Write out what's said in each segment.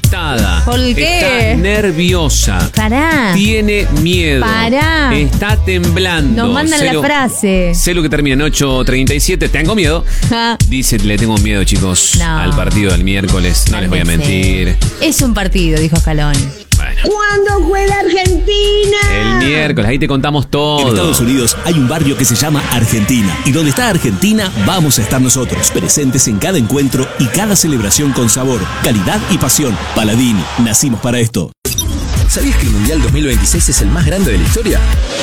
asustada. ¿Por qué? Está nerviosa. Pará. Tiene miedo. Pará. Está temblando. Nos mandan la frase. Sé lo que termina en 8:37. Tengo miedo. Dice, le tengo miedo, chicos, No. al partido del miércoles. No les voy a mentir. Es un partido, dijo Scaloni. Bueno, ¿Cuándo juega Argentina? el miércoles, ahí te contamos todo. En Estados Unidos hay un barrio que se llama Argentina. Y donde está Argentina, vamos a estar nosotros, presentes en cada encuentro y cada celebración con sabor, calidad y pasión. Paladini, nacimos para esto. ¿Sabías que el Mundial 2026 es el más grande de la historia?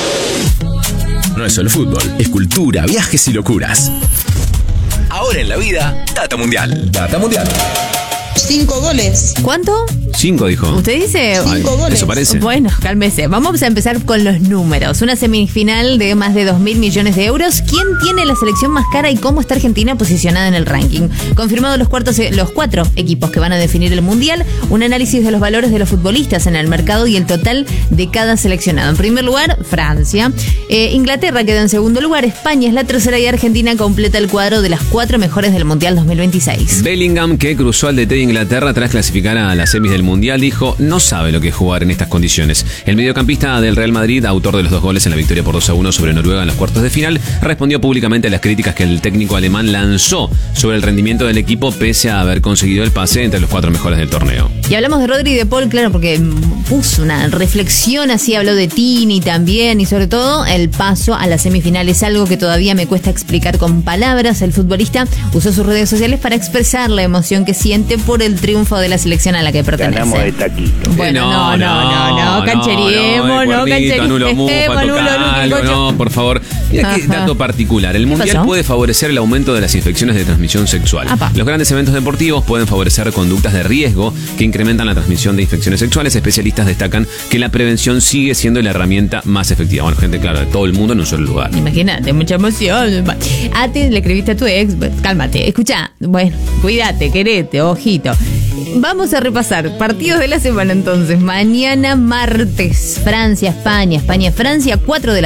No es solo fútbol, es cultura, viajes y locuras. Ahora en la vida, Data Mundial. Data Mundial. 5 goles. ¿Cuánto? 5, dijo. ¿Usted dice? Ay, 5 goles. eso parece. Bueno, cálmese. Vamos a empezar con los números. Una semifinal de más de 2.000 millones de euros. ¿Quién tiene la selección más cara y cómo está Argentina posicionada en el ranking? Confirmado los 4 equipos que van a definir el Mundial. Un análisis de los valores de los futbolistas en el mercado y el total de cada seleccionado. En primer lugar, Francia. Inglaterra queda en segundo lugar. España es la tercera y Argentina completa el cuadro de las 4 mejores del Mundial 2026. Bellingham, que cruzó al DT de Inglaterra tras clasificar a las semis del Mundial, dijo no sabe lo que es jugar en estas condiciones. El mediocampista del Real Madrid, autor de los 2 goles en la victoria por 2-1 sobre Noruega en los cuartos de final, respondió públicamente a las críticas que el técnico alemán lanzó sobre el rendimiento del equipo pese a haber conseguido el pase entre los 4 mejores del torneo. Y hablamos de Rodri y de Paul, claro, porque puso una reflexión así, habló de Tini también y sobre todo el paso a la semifinal. Es algo que todavía me cuesta explicar con palabras. El futbolista usó sus redes sociales para expresar la emoción que siente por el triunfo de la selección a la que pertenece. Ganamos de taquito. Bueno, no, cancheriemos, no, Anulo mufa, toca algo, no, por favor. Mira qué dato particular. El Mundial pasó? puede favorecer el aumento de las infecciones de transmisión sexual. Apa. Los grandes eventos deportivos pueden favorecer conductas de riesgo que incrementan la transmisión de infecciones sexuales. Especialistas destacan que la prevención sigue siendo la herramienta más efectiva. Bueno, gente, claro, de todo el mundo en un solo lugar. Imagínate, mucha emoción. Le escribiste a tu ex, cálmate. Escucha, bueno, cuídate, querete, ojito. Vamos a repasar partidos de la semana entonces. Mañana martes, Francia, España, Francia, 4 de la